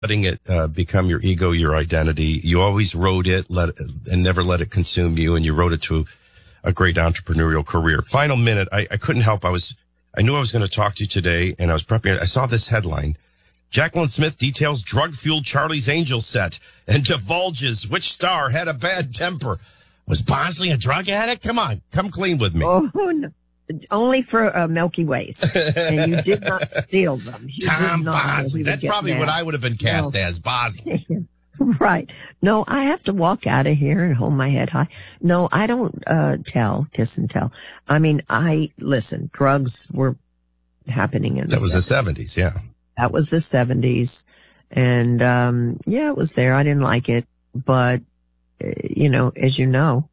letting it become your ego, your identity. You always wrote it, and never let it consume you, and you wrote it to a great entrepreneurial career. Final minute, I couldn't help. I knew I was going to talk to you today, and I was prepping. I saw this headline. Jacqueline Smith details drug-fueled Charlie's Angels set and divulges which star had a bad temper. Was Bosley a drug addict? Come on, come clean with me. Oh, no. Only for Milky Ways. And you did not steal them. Tom Bosley. That's probably what I would have been cast as, Bosley. Right. No, I have to walk out of here and hold my head high. No, I don't kiss and tell. I mean, listen, drugs were happening in the 70s. That was the 70s, yeah. That was the 70s. And, it was there. I didn't like it. But, as you know,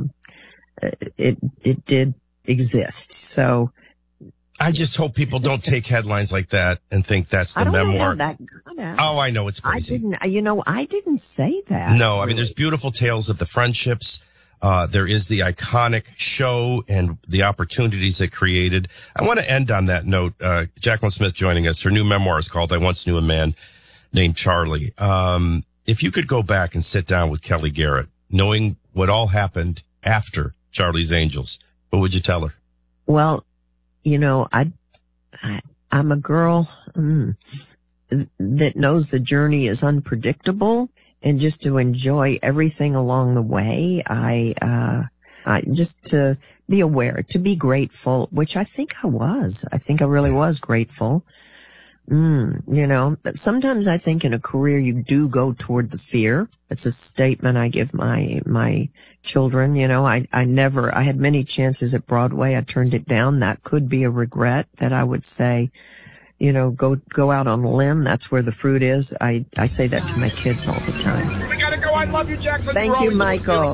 it did exist. So I just hope people don't take headlines like that and think that's the memoir. Oh, I know it's crazy. I didn't say that. No, I mean, there's beautiful tales of the friendships. There is the iconic show and the opportunities it created. I want to end on that note. Jacqueline Smith joining us. Her new memoir is called I Once Knew a Man Named Charlie. If you could go back and sit down with Kelly Garrett, knowing what all happened after Charlie's Angels, what would you tell her? Well, I'm a girl that knows the journey is unpredictable, and just to enjoy everything along the way. I just to be aware, to be grateful, which I think I was. I think I really was grateful. But sometimes I think in a career you do go toward the fear. It's a statement I give my children. I had many chances at Broadway. I turned it down. That could be a regret that I would say, go out on a limb. That's where the fruit is. I say that to my kids all the time. We gotta go. I love you, Jacqueline. Thank you, Michael.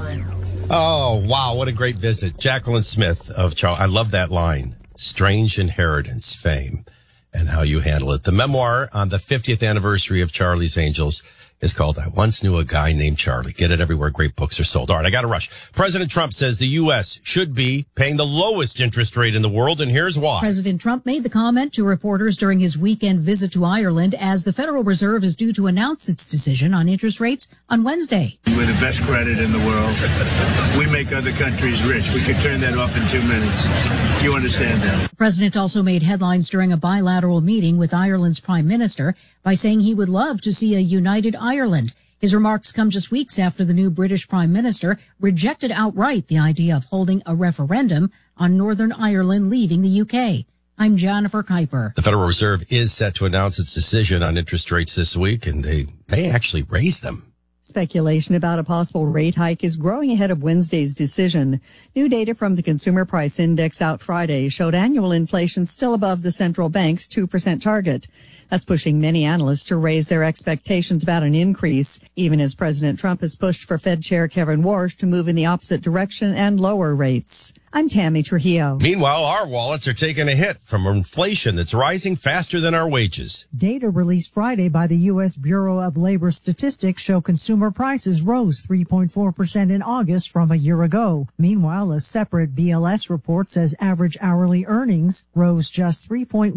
Oh, wow. What a great visit. Jacqueline Smith of Charlie. I love that line. Strange inheritance, fame, and how you handle it. The memoir on the 50th anniversary of Charlie's Angels is called I Once Knew a Guy Named Charlie. Get it everywhere great books are sold. All right, I got to rush. President Trump says the U.S. should be paying the lowest interest rate in the world, and here's why. President Trump made the comment to reporters during his weekend visit to Ireland as the Federal Reserve is due to announce its decision on interest rates on Wednesday. We're the best credit in the world. We make other countries rich. We could turn that off in 2 minutes. You understand that? The president also made headlines during a bilateral meeting with Ireland's prime minister by saying he would love to see a united Ireland. His remarks come just weeks after the new British prime minister rejected outright the idea of holding a referendum on Northern Ireland leaving the UK. I'm Jennifer Kuiper. The Federal Reserve is set to announce its decision on interest rates this week, and they may actually raise them. Speculation about a possible rate hike is growing ahead of Wednesday's decision. New data from the Consumer Price Index out Friday showed annual inflation still above the central bank's 2% target. That's pushing many analysts to raise their expectations about an increase, even as President Trump has pushed for Fed Chair Kevin Warsh to move in the opposite direction and lower rates. I'm Tammy Trujillo. Meanwhile, our wallets are taking a hit from inflation that's rising faster than our wages. Data released Friday by the U.S. Bureau of Labor Statistics show consumer prices rose 3.4% in August from a year ago. Meanwhile, a separate BLS report says average hourly earnings rose just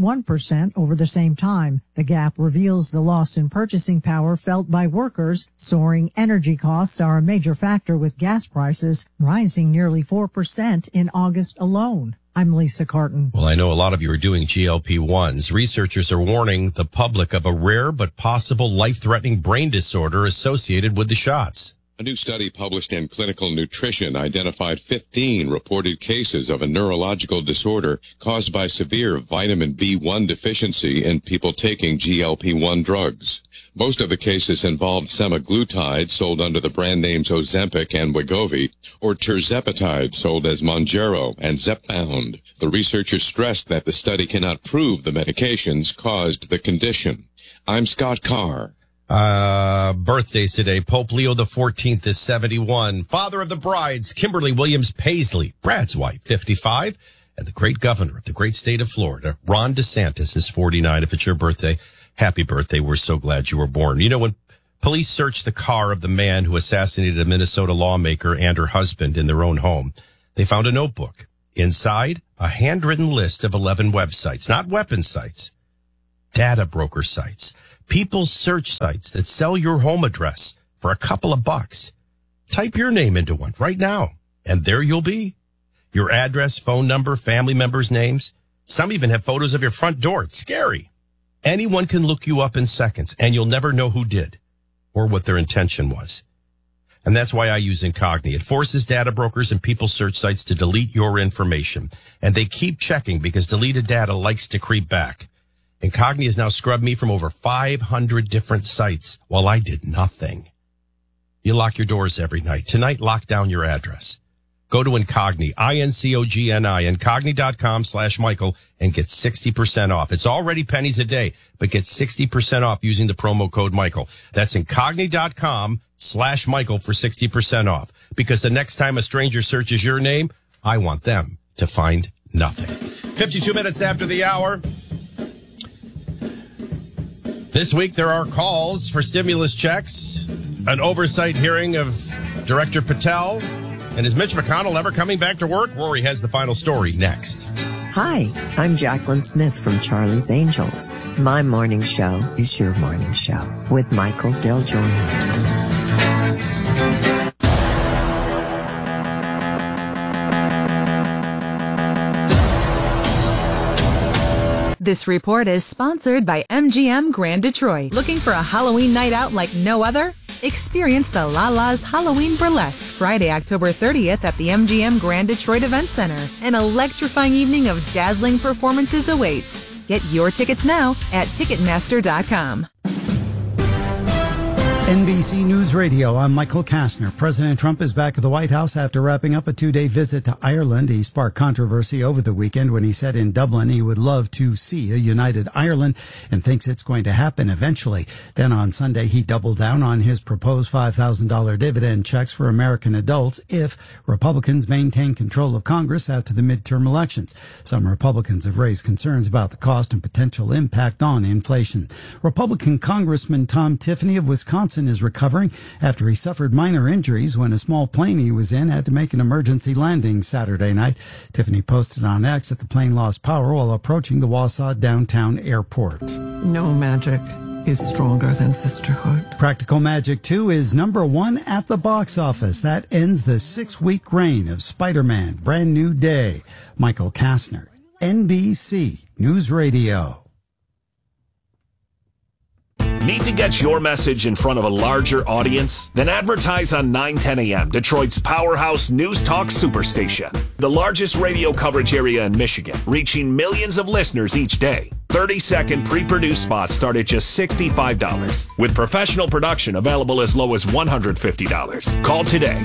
3.1% over the same time. The gap reveals the loss in purchasing power felt by workers. Soaring energy costs are a major factor, with gas prices rising nearly 4% in August alone. I'm Lisa Carton. Well, I know a lot of you are doing GLP-1s. Researchers are warning the public of a rare but possible life-threatening brain disorder associated with the shots. A new study published in Clinical Nutrition identified 15 reported cases of a neurological disorder caused by severe vitamin B1 deficiency in people taking GLP-1 drugs. Most of the cases involved semaglutide, sold under the brand names Ozempic and Wegovy, or tirzepatide, sold as Mounjaro and Zepbound. The researchers stressed that the study cannot prove the medications caused the condition. I'm Scott Carr. Birthdays today. Pope Leo XIV is 71. Father of the brides, Kimberly Williams Paisley, Brad's wife, 55. And the great governor of the great state of Florida, Ron DeSantis, is 49. If it's your birthday, happy birthday. We're so glad you were born. You know, when police searched the car of the man who assassinated a Minnesota lawmaker and her husband in their own home, they found a notebook. Inside, a handwritten list of 11 websites, not weapon sites, data broker sites. People search sites that sell your home address for a couple of bucks. Type your name into one right now, and there you'll be. Your address, phone number, family members' names. Some even have photos of your front door. It's scary. Anyone can look you up in seconds, and you'll never know who did or what their intention was. And that's why I use Incogni. It forces data brokers and people search sites to delete your information. And they keep checking because deleted data likes to creep back. Incogni has now scrubbed me from over 500 different sites while I did nothing. You lock your doors every night. Tonight, lock down your address. Go to Incogni, I-N-C-O-G-N-I, Incogni.com/Michael, and get 60% off. It's already pennies a day, but get 60% off using the promo code Michael. That's Incogni.com/Michael for 60% off. Because the next time a stranger searches your name, I want them to find nothing. 52 minutes after the hour. This week, there are calls for stimulus checks, an oversight hearing of Director Patel. And is Mitch McConnell ever coming back to work? Rory has the final story next. Hi, I'm Jacqueline Smith from Charlie's Angels. My morning show is your morning show with Michael Del Giorno. This report is sponsored by MGM Grand Detroit. Looking for a Halloween night out like no other? Experience the La-La's Halloween Burlesque Friday, October 30th at the MGM Grand Detroit Event Center. An electrifying evening of dazzling performances awaits. Get your tickets now at Ticketmaster.com. NBC News Radio, I'm Michael Kastner. President Trump is back at the White House after wrapping up a 2-day visit to Ireland. He sparked controversy over the weekend when he said in Dublin he would love to see a united Ireland and thinks it's going to happen eventually. Then on Sunday, he doubled down on his proposed $5,000 dividend checks for American adults if Republicans maintain control of Congress after the midterm elections. Some Republicans have raised concerns about the cost and potential impact on inflation. Republican Congressman Tom Tiffany of Wisconsin is recovering after he suffered minor injuries when a small plane he was in had to make an emergency landing Saturday night. Tiffany posted on X that the plane lost power while approaching the Wausau downtown airport. No magic is stronger than sisterhood. Practical Magic 2 is #1 at the box office. That ends the 6-week reign of Spider-Man Brand New Day. Michael Kastner, NBC News Radio. Need to get your message in front of a larger audience? Then advertise on 910 AM, Detroit's powerhouse news talk superstation. The largest radio coverage area in Michigan, reaching millions of listeners each day. 30-second pre-produced spots start at just $65, with professional production available as low as $150. Call today,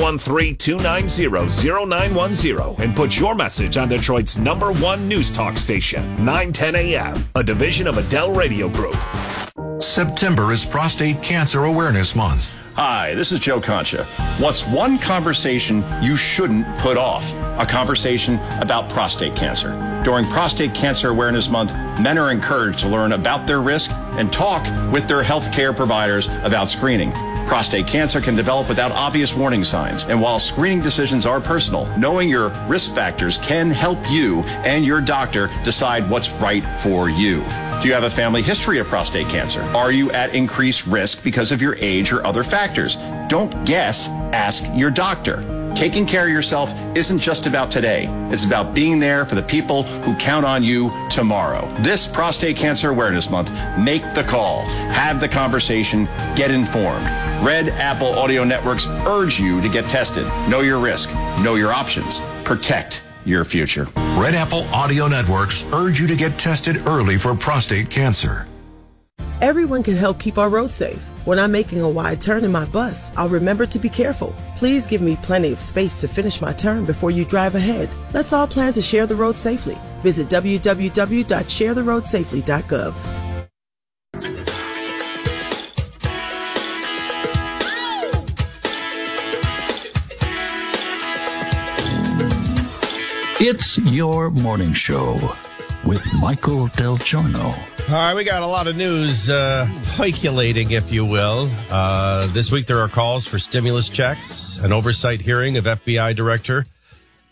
313-290-0910, and put your message on Detroit's #1 news talk station, 910 AM, a division of Adele Radio Group. September is Prostate Cancer Awareness Month. Hi, this is Joe Concha. What's one conversation you shouldn't put off? A conversation about prostate cancer. During Prostate Cancer Awareness Month, men are encouraged to learn about their risk and talk with their healthcare providers about screening. Prostate cancer can develop without obvious warning signs, and while screening decisions are personal, knowing your risk factors can help you and your doctor decide what's right for you. Do you have a family history of prostate cancer? Are you at increased risk because of your age or other factors? Don't guess, ask your doctor. Taking care of yourself isn't just about today. It's about being there for the people who count on you tomorrow. This Prostate Cancer Awareness Month, make the call, have the conversation, get informed. Red Apple Audio Networks urge you to get tested. Know your risk, know your options, protect your future. Red Apple Audio Networks urge you to get tested early for prostate cancer. Everyone can help keep our roads safe. When I'm making a wide turn in my bus, I'll remember to be careful. Please give me plenty of space to finish my turn before you drive ahead. Let's all plan to share the road safely. Visit www.sharetheroadsafely.gov. It's your morning show with Michael Del Giorno. All right, we got a lot of news percolating, if you will. This week there are calls for stimulus checks, an oversight hearing of FBI Director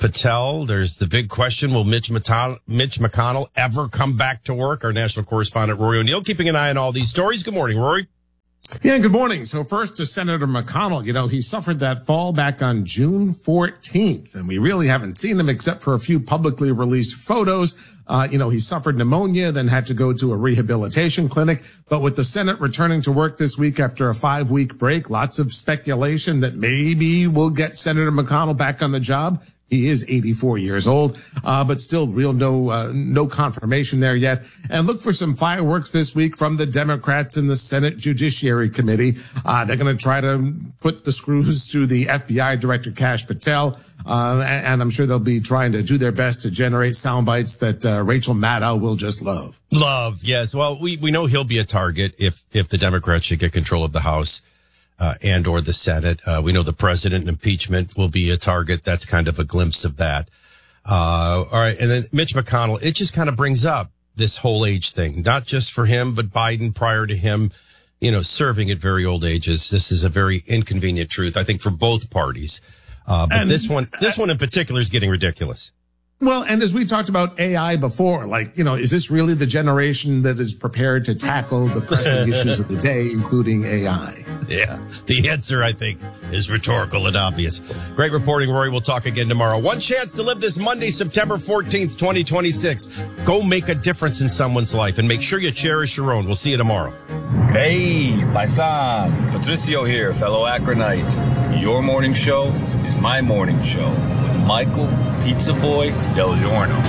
Patel. There's the big question. Will Mitch McConnell ever come back to work? Our national correspondent, Rory O'Neill, keeping an eye on all these stories. Good morning, Rory. Yeah, good morning. So first to Senator McConnell, he suffered that fall back on June 14th, and we really haven't seen him except for a few publicly released photos. He suffered pneumonia, then had to go to a rehabilitation clinic. But with the Senate returning to work this week after a 5-week break, lots of speculation that maybe we'll get Senator McConnell back on the job. He is 84 years old, but still no confirmation there yet. And look for some fireworks this week from the Democrats in the Senate Judiciary Committee. They're going to try to put the screws to the FBI Director Kash Patel. And I'm sure they'll be trying to do their best to generate sound bites that Rachel Maddow will just love. Love, yes. Well, we know he'll be a target if the Democrats should get control of the House. And or the Senate. We know the president impeachment will be a target. That's kind of a glimpse of that. All right. And then Mitch McConnell, it just kind of brings up this whole age thing, not just for him, but Biden prior to him, serving at very old ages. This is a very inconvenient truth, I think, for both parties. But this one in particular is getting ridiculous. Well, and as we talked about AI before, is this really the generation that is prepared to tackle the pressing issues of the day, including AI? Yeah, the answer, I think, is rhetorical and obvious. Great reporting, Rory. We'll talk again tomorrow. One chance to live this Monday, September 14th, 2026. Go make a difference in someone's life and make sure you cherish your own. We'll see you tomorrow. Hey, Paisan. Patricio here, fellow Akronite. Your morning show is my morning show with Michael Pizza Boy Del Giorno.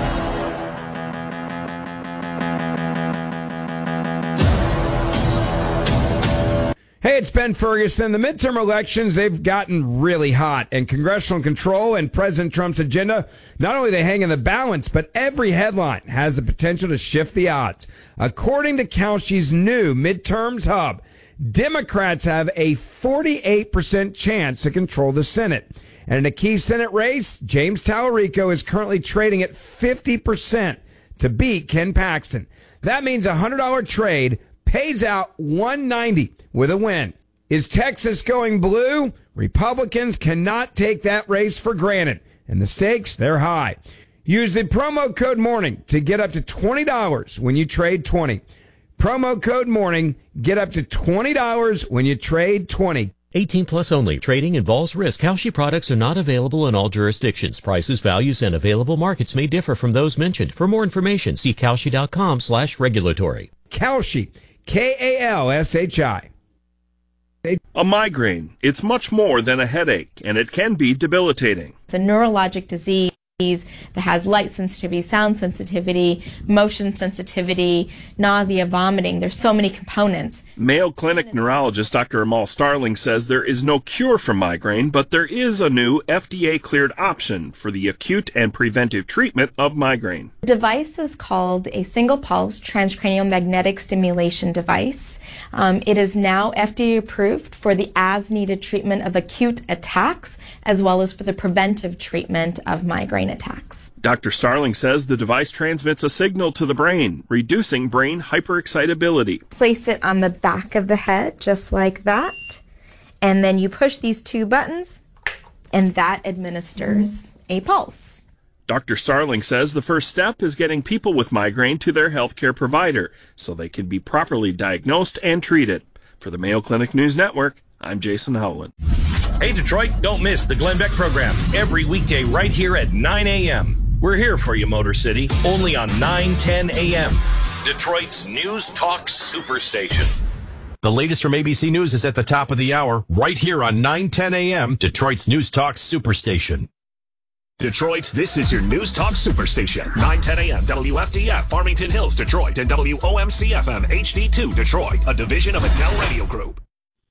Hey, it's Ben Ferguson. The midterm elections, they've gotten really hot, and congressional control and President Trump's agenda, not only they hang in the balance, but every headline has the potential to shift the odds. According to Kalshi's new midterms hub, Democrats have a 48% chance to control the Senate. And in a key Senate race, James Tallarico is currently trading at 50% to beat Ken Paxton. That means a $100 trade pays out $190 with a win. Is Texas going blue? Republicans cannot take that race for granted, and the stakes, they're high. Use the promo code MORNING to get up to $20 when you trade 20. Promo code MORNING, get up to $20 when you trade 20. 18 plus only. Trading involves risk. Kalshi products are not available in all jurisdictions. Prices, values, and available markets may differ from those mentioned. For more information, see Kalshi.com/regulatory. Kalshi, Kalshi. A migraine. It's much more than a headache, and it can be debilitating. It's a neurologic disease that has light sensitivity, sound sensitivity, motion sensitivity, nausea, vomiting. There's so many components. Mayo Clinic neurologist Dr. Amal Starling says there is no cure for migraine, but there is a new FDA-cleared option for the acute and preventive treatment of migraine. The device is called a single-pulse transcranial magnetic stimulation device. It is now FDA approved for the as-needed treatment of acute attacks, as well as for the preventive treatment of migraine attacks. Dr. Starling says the device transmits a signal to the brain, reducing brain hyperexcitability. Place it on the back of the head, just like that, and then you push these two buttons, and that administers a pulse. Dr. Starling says the first step is getting people with migraine to their healthcare provider so they can be properly diagnosed and treated. For the Mayo Clinic News Network, I'm Jason Howland. Hey, Detroit, don't miss the Glenn Beck program every weekday right here at 9 a.m. We're here for you, Motor City, only on 9:10 a.m. Detroit's News Talk Superstation. The latest from ABC News is at the top of the hour, right here on 9:10 a.m., Detroit's News Talk Superstation. Detroit, this is your News Talk Superstation. 9:10 a.m. WFDF, Farmington Hills, Detroit, and WOMC-FM HD2, Detroit, a division of Adele Radio Group.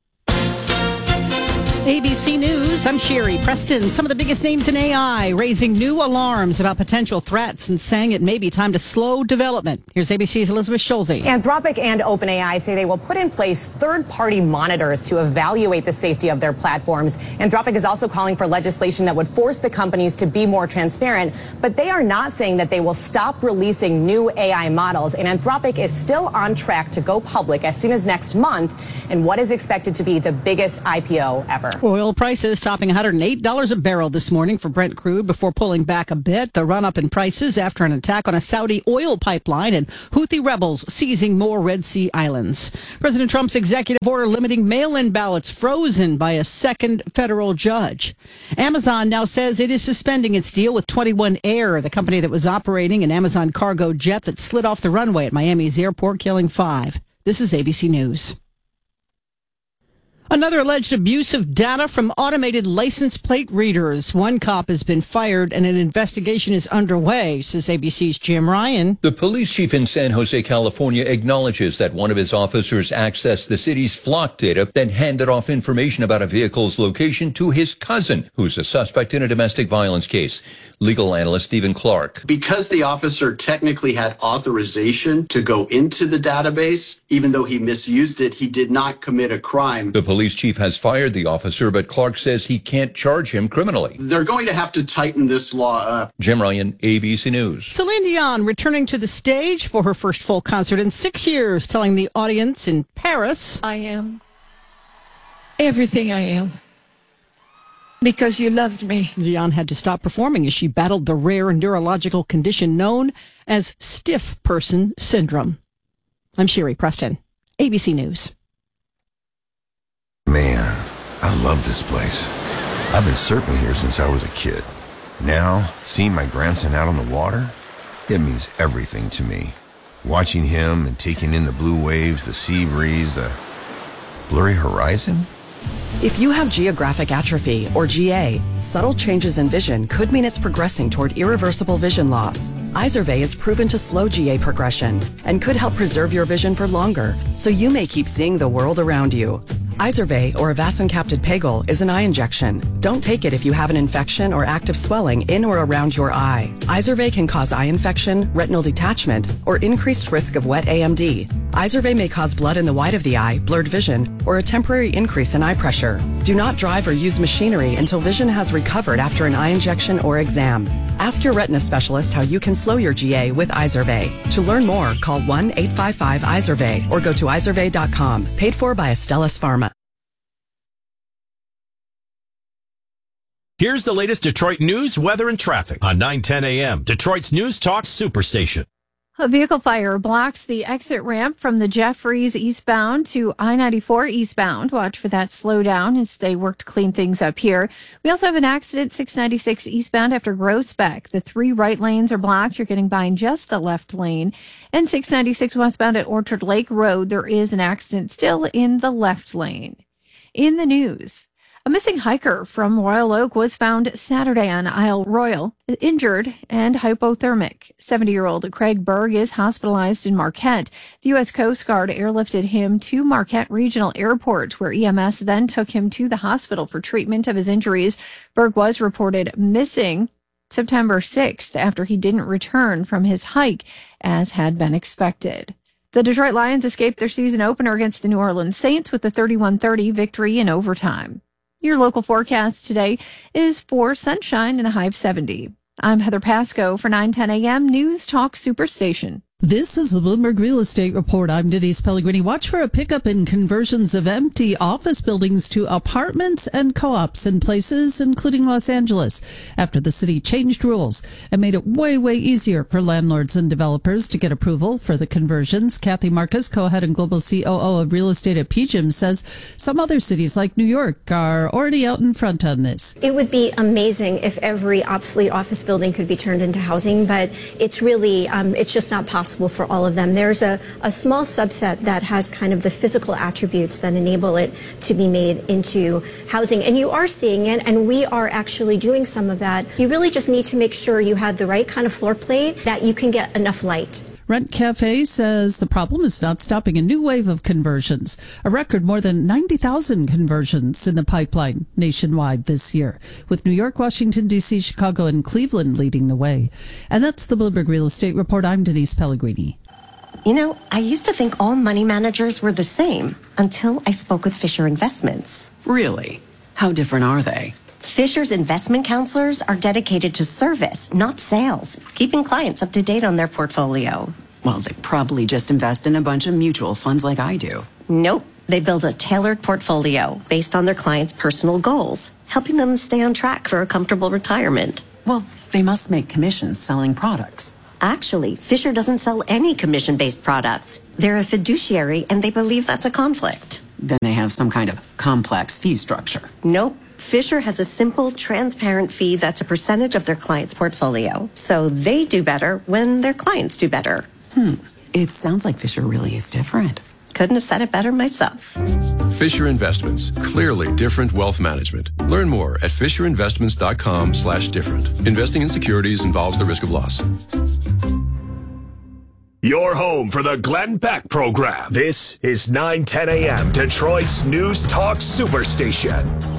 ABC News, I'm Sherry Preston. Some of the biggest names in AI raising new alarms about potential threats and saying it may be time to slow development. Here's ABC's Elizabeth Schulze. Anthropic and OpenAI say they will put in place third-party monitors to evaluate the safety of their platforms. Anthropic is also calling for legislation that would force the companies to be more transparent, but they are not saying that they will stop releasing new AI models. And Anthropic is still on track to go public as soon as next month in what is expected to be the biggest IPO ever. Oil prices topping $108 a barrel this morning for Brent crude before pulling back a bit. The run-up in prices after an attack on a Saudi oil pipeline and Houthi rebels seizing more Red Sea islands. President Trump's executive order limiting mail-in ballots frozen by a second federal judge. Amazon now says it is suspending its deal with 21 Air, the company that was operating an Amazon cargo jet that slid off the runway at Miami's airport, killing 5. This is ABC News. Another alleged abuse of data from automated license plate readers. One cop has been fired and an investigation is underway, says ABC's Jim Ryan. The police chief in San Jose, California, acknowledges that one of his officers accessed the city's flock data, then handed off information about a vehicle's location to his cousin, who's a suspect in a domestic violence case. Legal analyst Stephen Clark. Because the officer technically had authorization to go into the database, even though he misused it, he did not commit a crime. The police chief has fired the officer, but Clark says he can't charge him criminally. They're going to have to tighten this law up. Jim Ryan, ABC News. Celine Dion returning to the stage for her first full concert in 6 years, telling the audience in Paris, I am everything I am. Because you loved me. Dion had to stop performing as she battled the rare neurological condition known as stiff person syndrome. I'm Sherry Preston, ABC News. Man, I love this place. I've been surfing here since I was a kid. Now, seeing my grandson out on the water, it means everything to me. Watching him and taking in the blue waves, the sea breeze, the blurry horizon. If you have geographic atrophy, or GA, subtle changes in vision could mean it's progressing toward irreversible vision loss. Izervay is proven to slow GA progression and could help preserve your vision for longer, so you may keep seeing the world around you. Izervay, or avacincaptad pegol, is an eye injection. Don't take it if you have an infection or active swelling in or around your eye. Izervay can cause eye infection, retinal detachment, or increased risk of wet AMD. Izervay may cause blood in the white of the eye, blurred vision, or a temporary increase in eye pressure. Do not drive or use machinery until vision has recovered after an eye injection or exam. Ask your retina specialist how you can slow your GA with Izervay. To learn more, call 1-855-IZERVAY or go to izervay.com. Paid for by Astellas Pharma. Here's the latest Detroit news, weather, and traffic on 9:10 a.m. Detroit's News Talk Superstation. A vehicle fire blocks the exit ramp from the Jeffries eastbound to I-94 eastbound. Watch for that slowdown as they work to clean things up here. We also have an accident 696 eastbound after Groesbeck. The 3 right lanes are blocked. You're getting by in just the left lane. And 696 westbound at Orchard Lake Road, there is an accident still in the left lane. In the news, a missing hiker from Royal Oak was found Saturday on Isle Royal, injured and hypothermic. 70-year-old Craig Berg is hospitalized in Marquette. The U.S. Coast Guard airlifted him to Marquette Regional Airport, where EMS then took him to the hospital for treatment of his injuries. Berg was reported missing September 6th after he didn't return from his hike, as had been expected. The Detroit Lions escaped their season opener against the New Orleans Saints with a 31-30 victory in overtime. Your local forecast today is for sunshine and a high of 70. I'm Heather Pasco for 9:10 a.m. News Talk Superstation. This is the Bloomberg Real Estate Report. I'm Denise Pellegrini. Watch for a pickup in conversions of empty office buildings to apartments and co-ops in places including Los Angeles after the city changed rules and made it way easier for landlords and developers to get approval for the conversions. Kathy Marcus, co-head and global COO of real estate at PGIM, says some other cities like New York are already out in front on this. It would be amazing if every obsolete office building could be turned into housing, but it's really, it's just not possible for all of them. There's a small subset that has kind of the physical attributes that enable it to be made into housing. And you are seeing it, and we are actually doing some of that. You really just need to make sure you have the right kind of floor plate, that you can get enough light. Rent Cafe says the problem is not stopping a new wave of conversions. A record more than 90,000 conversions in the pipeline nationwide this year, with New York, Washington, D.C., Chicago, and Cleveland leading the way. And that's the Bloomberg Real Estate Report. I'm Denise Pellegrini. You know, I used to think all money managers were the same until I spoke with Fisher Investments. Really? How different are they? Fisher's investment counselors are dedicated to service, not sales, keeping clients up to date on their portfolio. Well, they probably just invest in a bunch of mutual funds like I do. Nope. They build a tailored portfolio based on their clients' personal goals, helping them stay on track for a comfortable retirement. Well, they must make commissions selling products. Actually, Fisher doesn't sell any commission-based products. They're a fiduciary, and they believe that's a conflict. Then they have some kind of complex fee structure. Nope. Fisher has a simple, transparent fee that's a percentage of their client's portfolio. So they do better when their clients do better. It sounds like Fisher really is different. Couldn't have said it better myself. Fisher Investments. Clearly different wealth management. Learn more at FisherInvestments.com/different. Investing in securities involves the risk of loss. Your home for the Glenn Beck program. This is 910 a.m. Detroit's News Talk Superstation.